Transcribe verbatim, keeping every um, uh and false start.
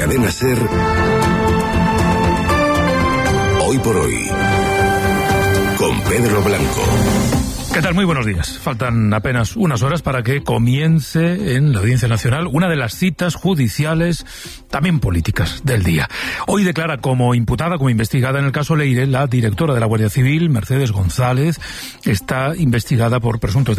Cadena SER, Hoy por Hoy, con Pedro Blanco. ¿Qué tal? Muy buenos días. Faltan apenas unas horas para que comience en la Audiencia Nacional una de las citas judiciales, también políticas, del día. Hoy declara como imputada, como investigada en el caso Leire, la directora de la Guardia Civil, Mercedes González. Está investigada por presuntos